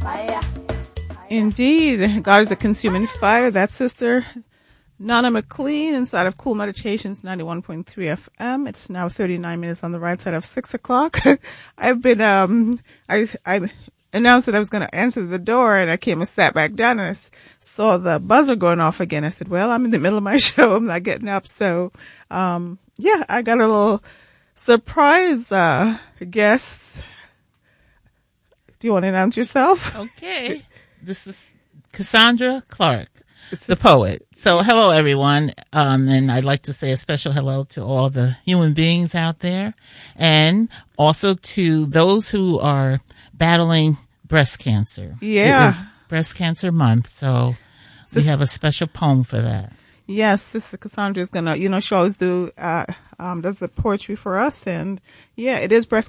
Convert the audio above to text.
Indeed, God is a consuming fire. That's Sister Nana McLean inside of Cool Meditations 91.3 FM. It's now 39 minutes on the right side of 6 o'clock. I've been, I announced that I was going to answer the door, and I came and sat back down, and I saw the buzzer going off again. I said, well, I'm in the middle of my show. I'm not getting up. So, yeah, I got a little surprise, guest. Do you want to announce yourself? Okay. This is Cassandra Clark, the poet. So hello, everyone. And I'd like to say a special hello to all the human beings out there, and also to those who are battling breast cancer. Yeah. It is Breast Cancer Month, so we have a special poem for that. Yes, Sister Cassandra is gonna, she always does the poetry for us, and yeah, it is Breast